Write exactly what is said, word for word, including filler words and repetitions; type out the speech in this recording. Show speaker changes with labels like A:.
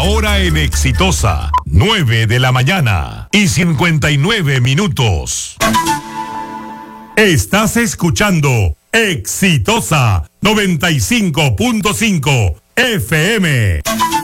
A: hora en Exitosa, nueve de la mañana y cincuenta y nueve minutos. Estás escuchando Exitosa noventa y cinco punto cinco F M.